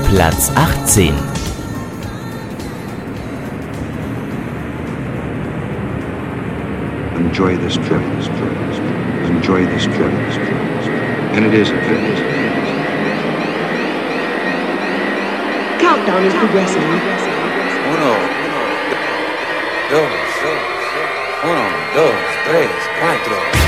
Platz 18. Enjoy this trip. Enjoy this trip. And it is a trip. Countdown is progressing. 1, 2, 1, 2, 3, 4.